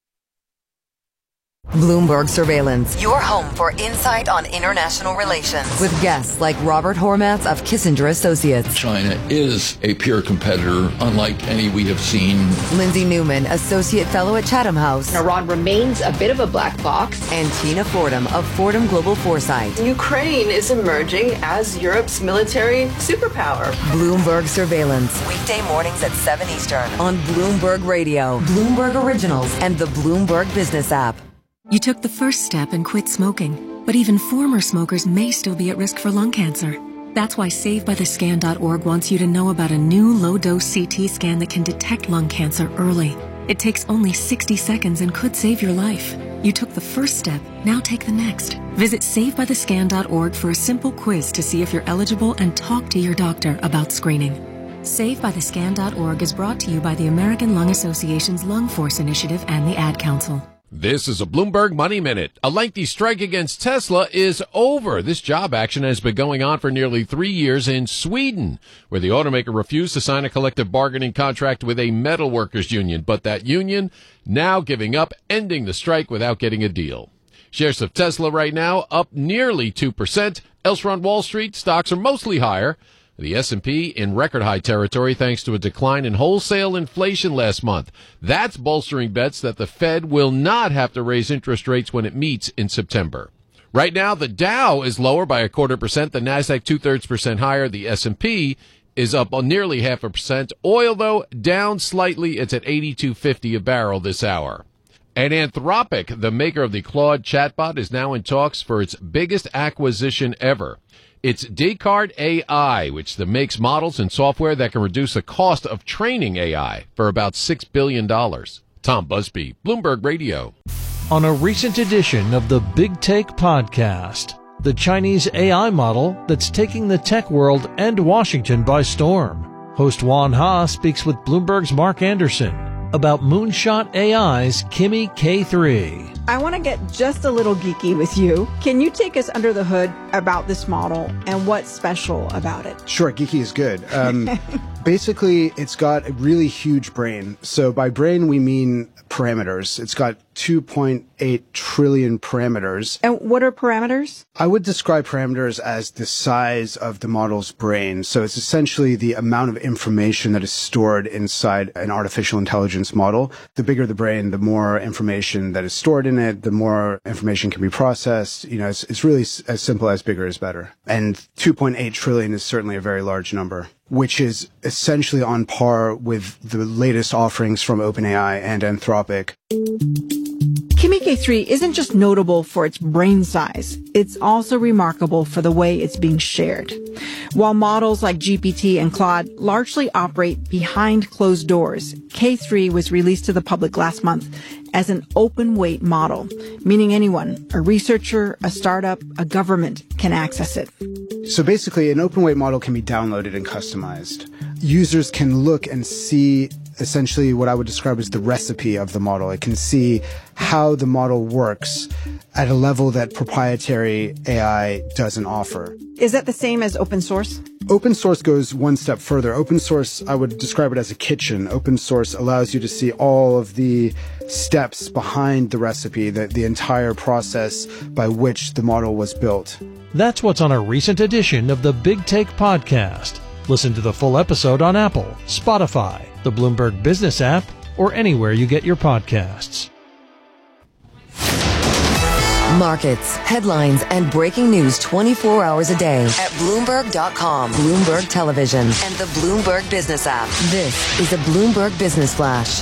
Bloomberg Surveillance, your home for insight on international relations. With guests like Robert Hormats of Kissinger Associates. China is a peer competitor, unlike any we have seen. Lindsay Newman, Associate Fellow at Chatham House. Iran remains a bit of a black box. And Tina Fordham of Fordham Global Foresight. Ukraine is emerging as Europe's military superpower. Bloomberg Surveillance, weekday mornings at seven Eastern on Bloomberg Radio, Bloomberg Originals, and the Bloomberg Business app. You took the first step and quit smoking, but even former smokers may still be at risk for lung cancer. That's why Save By The Scan dot org wants you to know about a new low-dose C T scan that can detect lung cancer early. It takes only sixty seconds and could save your life. You took the first step, now take the next. Visit Save By The Scan dot org for a simple quiz to see if you're eligible and talk to your doctor about screening. Save By The Scan dot org is brought to you by the American Lung Association's Lung Force Initiative and the Ad Council. This is a Bloomberg Money Minute. A lengthy strike against Tesla is over. This job action has been going on for nearly three years in Sweden, where the automaker refused to sign a collective bargaining contract with a metal workers union. But that union now giving up, ending the strike without getting a deal. Shares of Tesla right now up nearly two percent. Elsewhere on Wall Street, stocks are mostly higher. The S and P in record high territory thanks to a decline in wholesale inflation last month. That's bolstering bets that the Fed will not have to raise interest rates when it meets in September. Right now, the Dow is lower by a quarter percent, the Nasdaq two-thirds percent higher, the S and P is up on nearly half a percent. Oil, though, down slightly. It's at eighty-two fifty a barrel this hour. And Anthropic, the maker of the Claude chatbot, is now in talks for its biggest acquisition ever. It's Descartes A I, which makes models and software that can reduce the cost of training A I for about six billion dollars. Tom Busby, Bloomberg Radio. On a recent edition of the Big Take podcast, the Chinese A I model that's taking the tech world and Washington by storm. Host Juan Ha speaks with Bloomberg's Mark Anderson about Moonshot A I's Kimi K three. I want to get just a little geeky with you. Can you take us under the hood about this model and what's special about it? Sure, geeky is good. Um, basically, it's got a really huge brain. So by brain, we mean parameters. It's got two point eight trillion parameters. And what are parameters? I would describe parameters as the size of the model's brain. So it's essentially the amount of information that is stored inside an artificial intelligence model. The bigger the brain, the more information that is stored in it, the more information can be processed. You know, it's, it's really as simple as bigger is better. And two point eight trillion is certainly a very large number, which is essentially on par with the latest offerings from OpenAI and Anthropic. Kimi K three isn't just notable for its brain size, it's also remarkable for the way it's being shared. While models like G P T and Claude largely operate behind closed doors, K three was released to the public last month as an open weight model, meaning anyone, a researcher, a startup, a government can access it. So basically, an open weight model can be downloaded and customized. Users can look and see essentially what I would describe as the recipe of the model. It can see how the model works at a level that proprietary A I doesn't offer. Is that the same as open source? Open source goes one step further. Open source, I would describe it as a kitchen. Open source allows you to see all of the steps behind the recipe, the, the entire process by which the model was built. That's what's on a recent edition of the Big Take podcast. Listen to the full episode on Apple, Spotify, the Bloomberg Business app, or anywhere you get your podcasts. Markets, headlines, and breaking news twenty-four hours a day at Bloomberg dot com, Bloomberg Television, and the Bloomberg Business app. This is a Bloomberg Business Flash.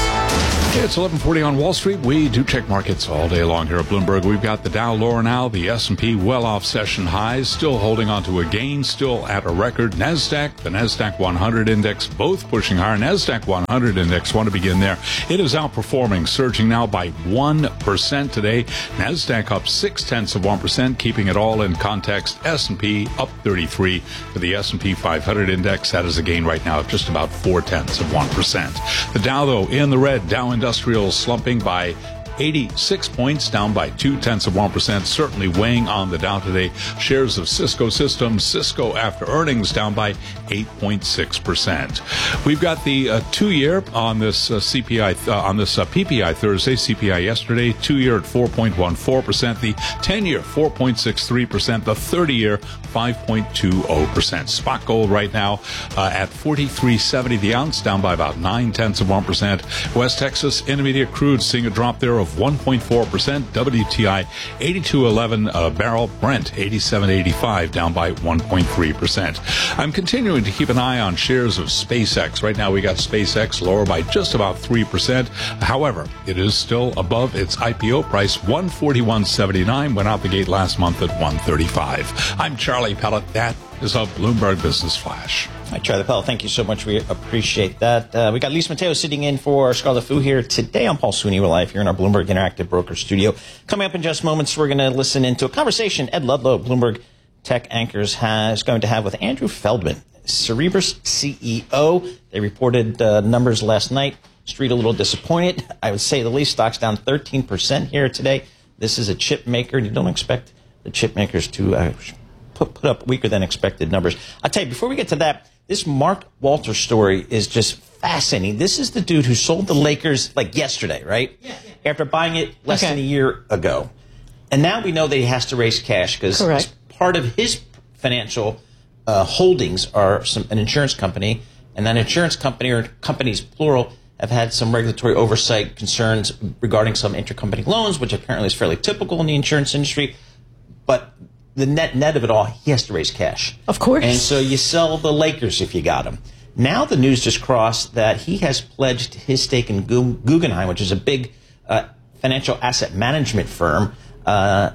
It's eleven forty on Wall Street. We do check markets all day long here at Bloomberg. We've got the Dow lower now, the S and P well off session highs, still holding on to a gain, still at a record. NASDAQ, the NASDAQ one hundred index, both pushing higher. NASDAQ one hundred index, want to begin there. It is outperforming, surging now by one percent today. NASDAQ up six tenths of one percent, keeping it all in context. S and P up thirty-three for the S and P five hundred index. That is a gain right now of just about four tenths of one percent. The Dow, though, in the red. Dow Industrial slumping by eighty-six points, down by two tenths of one percent, certainly weighing on the Dow today. Shares of Cisco Systems, Cisco after earnings, down by eight point six percent. We've got the uh, two-year on this uh, C P I, uh, on this uh, P P I Thursday, C P I yesterday, two-year at four point one four percent, the ten-year four point six three percent, the thirty-year five point two zero percent. Spot gold right now uh, at forty-three seventy the ounce, down by about nine tenths of one percent. West Texas Intermediate crude seeing a drop there of one point four percent. W T I eighty-two eleven a barrel. Brent eighty-seven eighty-five, down by one point three percent. I'm continuing to keep an eye on shares of SpaceX. Right now we got SpaceX lower by just about three percent. However, it is still above its I P O price, one forty-one seventy-nine, went out the gate last month at one thirty-five. I'm Charlie Pellet. That is a Bloomberg Business Flash. Hi, Charlie Powell. Thank you so much. We appreciate that. Uh, we got Lisa Mateo sitting in for Scarlett Fu here today. I'm Paul Sweeney. We're live here in our Bloomberg Interactive Broker Studio. Coming up in just moments, we're going to listen into a conversation Ed Ludlow, Bloomberg Tech Anchors, has going to have with Andrew Feldman, Cerebras C E O. They reported uh, numbers last night. Street a little disappointed. I would say the least. Stock's down thirteen percent here today. This is a chip maker, and you don't expect the chip makers to uh, put, put up weaker than expected numbers. I'll tell you, before we get to that, this Mark Walters story is just fascinating. This is the dude who sold the Lakers like yesterday, right? Yeah, yeah. After buying it less okay. than a year ago. And now we know that he has to raise cash because part of his financial uh, holdings are some, an insurance company. And that insurance company, or companies plural, have had some regulatory oversight concerns regarding some intercompany loans, which apparently is fairly typical in the insurance industry. But the net net of it all, he has to raise cash. Of course. And so you sell the Lakers if you got them. Now the news just crossed that he has pledged his stake in Guggenheim, which is a big uh, financial asset management firm, uh,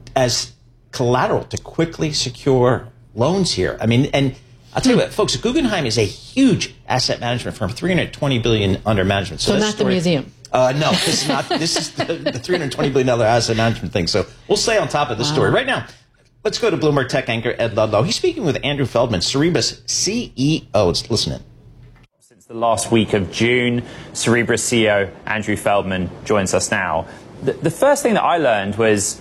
as collateral to quickly secure loans here. I mean, and I'll tell you what, folks, Guggenheim is a huge asset management firm, three hundred twenty billion dollars under management. So, so not story, the museum. Uh, no, this is not. This is the, the three hundred twenty billion dollars asset management thing. So we'll stay on top of the wow. story right now. Let's go to Bloomberg Tech anchor Ed Ludlow. He's speaking with Andrew Feldman, Cerebras C E O. Let's listen in. Since the last week of June, Cerebras C E O Andrew Feldman joins us now. The, the first thing that I learned was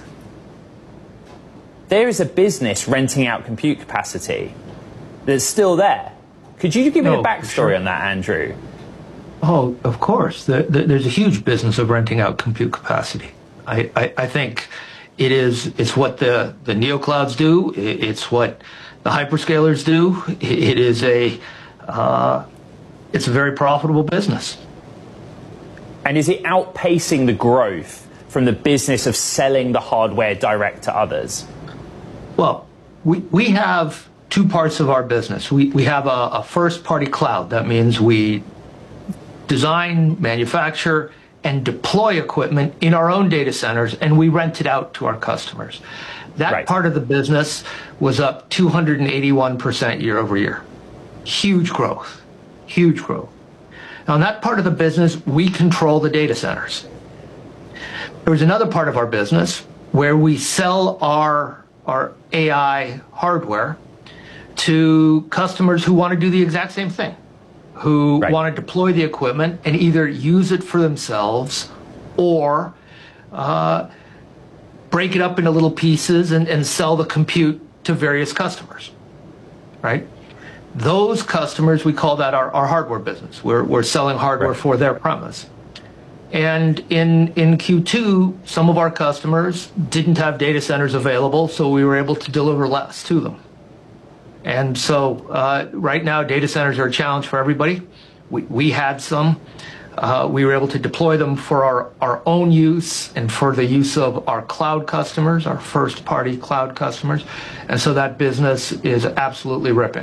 there is a business renting out compute capacity that's still there. Could you give me no, a backstory sure. on that, Andrew? Oh, of course. The, the, there's a huge business of renting out compute capacity. I, I, I think it is. It's what the the neoclouds do. It's what the hyperscalers do. It is a. Uh, it's a very profitable business. And is it outpacing the growth from the business of selling the hardware direct to others? Well, we we have two parts of our business. We we have a, a first-party cloud. That means we design, manufacture, and deploy equipment in our own data centers, and we rent it out to our customers. That right. part of the business was up two hundred eighty-one percent year over year. Huge growth, huge growth. Now, in that part of the business, we control the data centers. There was another part of our business where we sell our, our A I hardware to customers who want to do the exact same thing, who right. want to deploy the equipment and either use it for themselves or uh, break it up into little pieces and, and sell the compute to various customers, right? Those customers, we call that our, our hardware business. We're, we're selling hardware right. for their premise. And in, in Q two, some of our customers didn't have data centers available, so we were able to deliver less to them. And so uh, right now, data centers are a challenge for everybody. We, we had some. Uh, we were able to deploy them for our, our own use and for the use of our cloud customers, our first-party cloud customers. And so that business is absolutely ripping.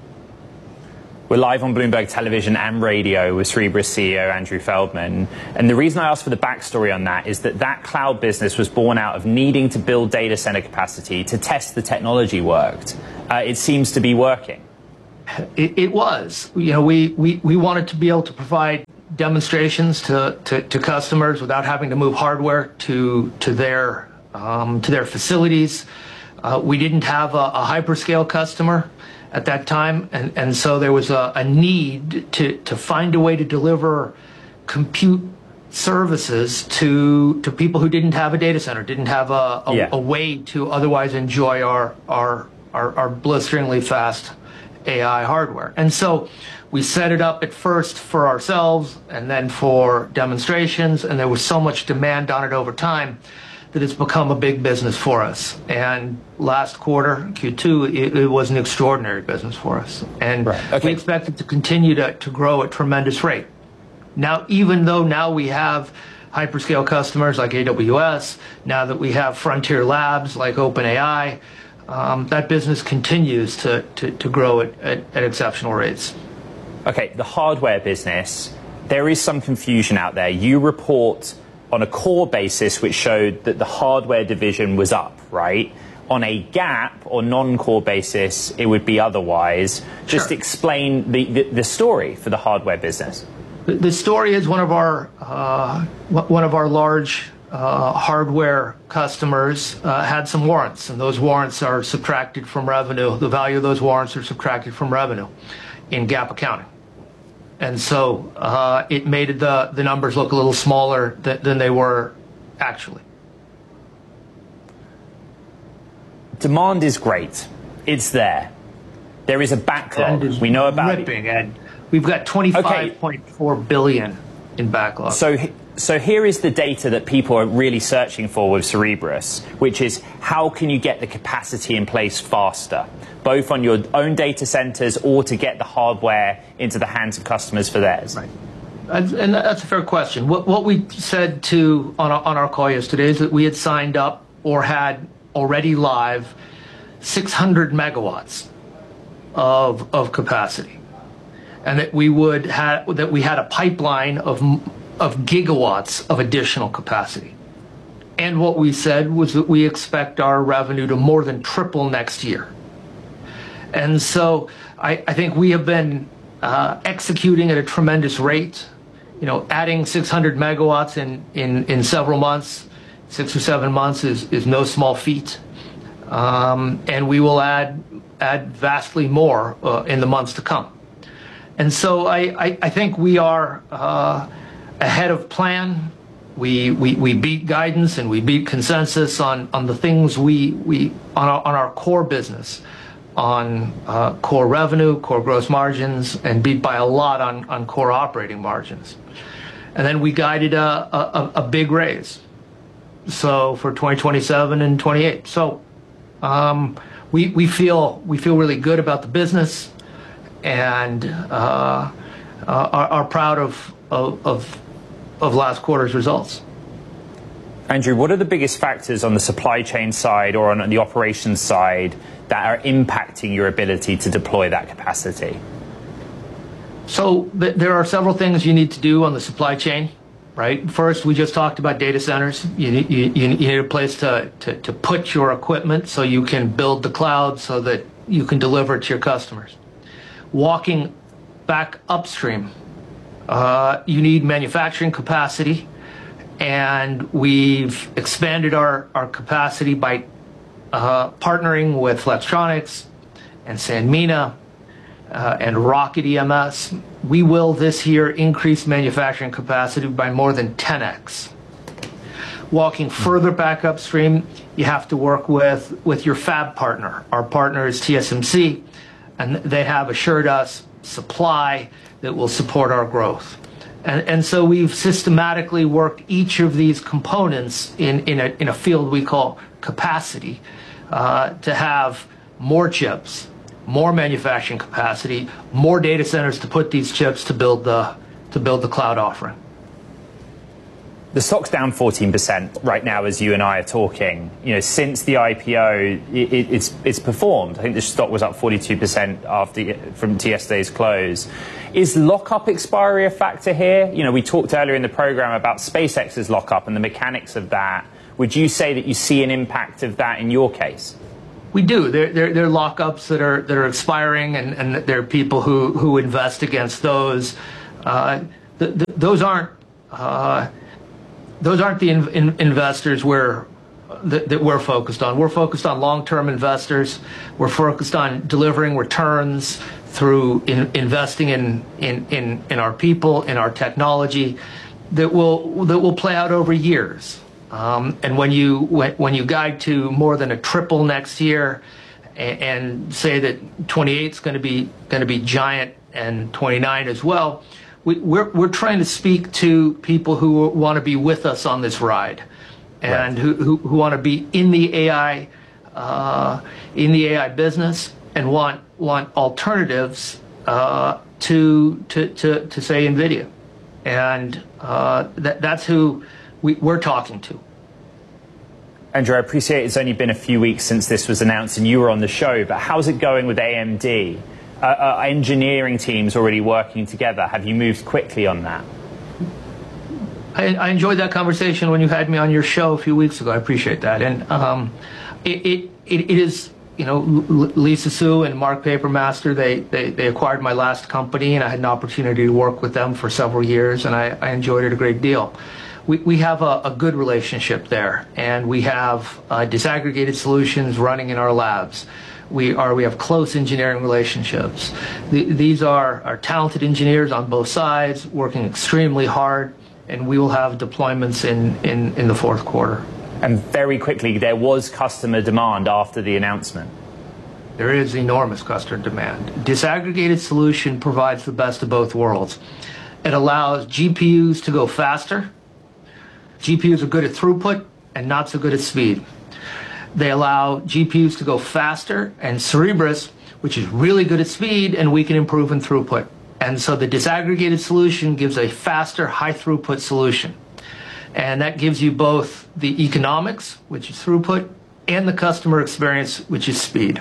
We're live on Bloomberg Television and Radio with Cerebras C E O Andrew Feldman. And the reason I asked for the backstory on that is that that cloud business was born out of needing to build data center capacity to test the technology worked. Uh, it seems to be working. It, it was. You know, we, we, we wanted to be able to provide demonstrations to, to, to customers without having to move hardware to, to, their, um, to their facilities. Uh, we didn't have a, a hyperscale customer at that time, and, and so there was a, a need to, to find a way to deliver compute services to to people who didn't have a data center, didn't have a, a, yeah. a way to otherwise enjoy our, our, our, our blisteringly fast A I hardware. And so we set it up at first for ourselves and then for demonstrations, and there was so much demand on it over time that it's become a big business for us. And last quarter, Q two, it, it was an extraordinary business for us. And right. okay. we expect it to continue to, to grow at tremendous rate. Now, even though now we have hyperscale customers like A W S, now that we have frontier labs like OpenAI, um, that business continues to, to, to grow at, at, at exceptional rates. Okay, the hardware business, there is some confusion out there. You report on a core basis, which showed that the hardware division was up, right? On a GAAP or non-core basis, it would be otherwise. Just sure. explain the, the, the story for the hardware business. The, the story is one of our uh, one of our large uh, hardware customers uh, had some warrants, and those warrants are subtracted from revenue. The value of those warrants are subtracted from revenue in GAAP accounting. And so uh, it made the, the numbers look a little smaller th than they were actually. Demand is great. It's there. There is a backlog. We know about ripping, it. And we've got twenty-five point four billion dollars in backlog. So, so here is the data that people are really searching for with Cerebras, which is how can you get the capacity in place faster, both on your own data centers or to get the hardware into the hands of customers for theirs? Right. And that's a fair question. What, what we said to on our, on our call yesterday is that we had signed up or had already live six hundred megawatts of, of capacity, and that we would have that we had a pipeline of of gigawatts of additional capacity. And what we said was that we expect our revenue to more than triple next year. And so I, I think we have been uh, executing at a tremendous rate. You know, adding six hundred megawatts in, in, in several months, six or seven months is, is no small feat. Um, and we will add, add vastly more uh, in the months to come. And so I, I, I think we are uh, ahead of plan. We, we, we beat guidance and we beat consensus on, on the things we, we on, our, on our core business, on uh, core revenue, core gross margins, and beat by a lot on, on core operating margins. And then we guided a, a, a big raise. So for twenty twenty-seven and twenty-eight. So um, we, we feel we feel really good about the business, and uh, are, are proud of, of, of, of last quarter's results. Andrew, what are the biggest factors on the supply chain side or on the operations side that are impacting your ability to deploy that capacity? So th there are several things you need to do on the supply chain, right? First, we just talked about data centers. You need, you, you need a place to, to, to put your equipment so you can build the cloud so that you can deliver it to your customers. Walking back upstream, uh, you need manufacturing capacity, and we've expanded our, our capacity by uh, partnering with Flextronics and Sanmina uh, and Rocket E M S, we will this year increase manufacturing capacity by more than ten x. Walking further back upstream, you have to work with, with your fab partner. Our partner is T S M C, and they have assured us supply that will support our growth. And, and so we've systematically worked each of these components in, in, a, in a field we call capacity uh, to have more chips, more manufacturing capacity, more data centers to put these chips to build the, to build the cloud offering. The stock's down fourteen percent right now as you and I are talking. You know, since the I P O, it, it's it's performed. I think the stock was up forty-two percent after from yesterday's close. Is lockup expiry a factor here? You know, we talked earlier in the program about SpaceX's lockup and the mechanics of that. Would you say that you see an impact of that in your case? We do. There, there, there are lockups that are that are expiring, and, and there are people who, who invest against those. Uh, the, the, those aren't. Uh, Those aren't the in, in investors we're, that, that we're focused on. We're focused on long-term investors. We're focused on delivering returns through in, investing in, in, in, in our people, in our technology, that will that will play out over years. Um, and when you when, when you guide to more than a triple next year, and, and say that twenty-eight is going to be going to be giant and twenty-nine as well. We, we're, we're trying to speak to people who want to be with us on this ride, and right. who, who, who want to be in the A I uh, in the A I business and want want alternatives uh, to, to to to say NVIDIA, and uh, that that's who we, we're talking to. Andrew, I appreciate it's only been a few weeks since this was announced and you were on the show, but how's it going with A M D? Uh, are engineering teams already working together? Have you moved quickly on that? I, I enjoyed that conversation when you had me on your show a few weeks ago. I appreciate that. And um, it, it, it is, you know, Lisa Su and Mark Papermaster, they, they, they acquired my last company, and I had an opportunity to work with them for several years, and I, I enjoyed it a great deal. We, we have a, a good relationship there, and we have uh, disaggregated solutions running in our labs. We are we have close engineering relationships. The, these are, are talented engineers on both sides working extremely hard, and we will have deployments in, in, in the fourth quarter. And very quickly, there was customer demand after the announcement. There is enormous customer demand. Disaggregated solution provides the best of both worlds. It allows G P Us to go faster. G P Us are good at throughput and not so good at speed. They allow G P Us to go faster, and Cerebras, which is really good at speed, and we can improve in throughput. And so the disaggregated solution gives a faster, high throughput solution. And that gives you both the economics, which is throughput, and the customer experience, which is speed.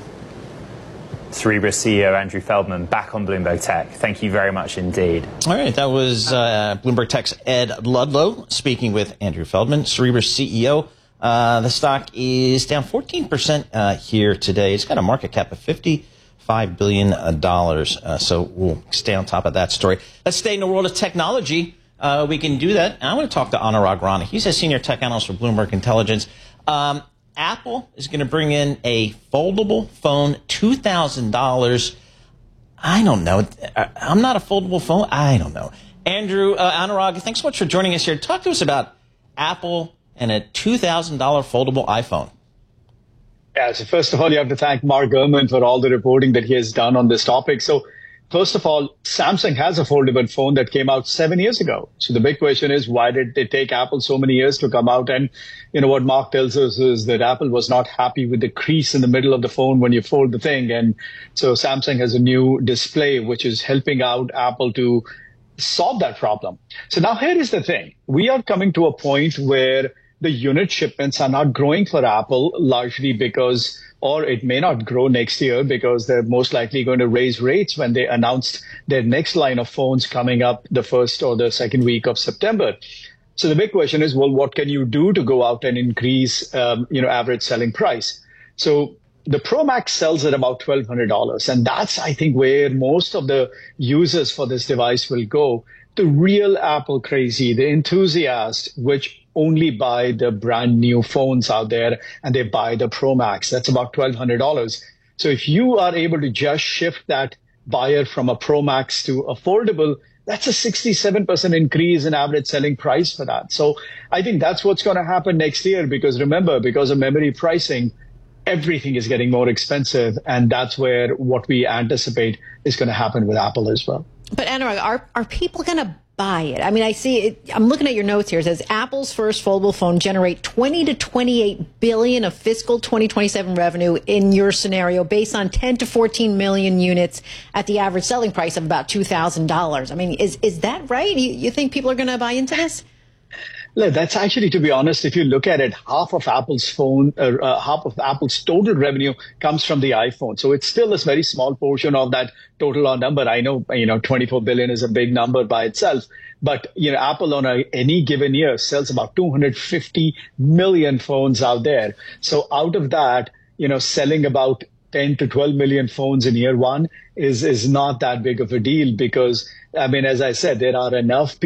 Cerebras C E O Andrew Feldman back on Bloomberg Tech. Thank you very much indeed. All right, that was uh, Bloomberg Tech's Ed Ludlow speaking with Andrew Feldman, Cerebras C E O. Uh, the stock is down fourteen percent uh, here today. It's got a market cap of fifty-five billion dollars, uh, so we'll stay on top of that story. Let's stay in the world of technology. Uh, we can do that. I want to talk to Anurag Rana. He's a senior tech analyst for Bloomberg Intelligence. Um, Apple is going to bring in a foldable phone, two thousand dollars. I don't know. I'm not a foldable phone. I don't know. Andrew, uh, Anurag, thanks so much for joining us here. Talk to us about Apple and a two thousand dollars foldable iPhone. Yeah, so first of all, you have to thank Mark Gurman for all the reporting that he has done on this topic. So first of all, Samsung has a foldable phone that came out seven years ago. So the big question is, why did it take Apple so many years to come out? And, you know, what Mark tells us is that Apple was not happy with the crease in the middle of the phone when you fold the thing. And so Samsung has a new display, which is helping out Apple to solve that problem. So now here is the thing. We are coming to a point where the unit shipments are not growing for Apple, largely because, or it may not grow next year because they're most likely going to raise rates when they announced their next line of phones coming up the first or the second week of September. So the big question is, well, what can you do to go out and increase, um, you know, average selling price? So the Pro Max sells at about twelve hundred dollars. And that's, I think, where most of the users for this device will go. The real Apple crazy, the enthusiast, which only buy the brand new phones out there and they buy the Pro Max. That's about twelve hundred dollars. So if you are able to just shift that buyer from a Pro Max to affordable, that's a sixty-seven percent increase in average selling price for that. So I think that's what's going to happen next year, because remember, because of memory pricing, everything is getting more expensive. And that's where what we anticipate is going to happen with Apple as well. But Anurag, are, are people going to buy it? I mean, I see it. I'm looking at your notes here. It says Apple's first foldable phone generate twenty to twenty-eight billion of fiscal twenty twenty-seven revenue in your scenario, based on ten to fourteen million units at the average selling price of about two thousand dollars. I mean, is is that right? You, you think people are going to buy into this? Look, that's actually, to be honest, if you look at it, half of Apple's phone, uh, uh, half of Apple's total revenue comes from the iPhone. So it's still a very small portion of that total number. I know, you know, twenty-four billion is a big number by itself, but, you know, Apple on a, any given year sells about two hundred fifty million phones out there. So out of that, you know, selling about ten to twelve million phones in year one is, is not that big of a deal, because, I mean, as I said, there are enough people